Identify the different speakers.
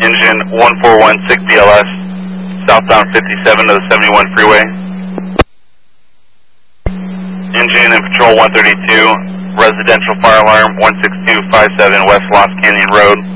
Speaker 1: Engine 1416 BLS, southbound 57 to the 71 freeway. Engine and Patrol 132, residential fire alarm 16257 West Lost Canyon Road.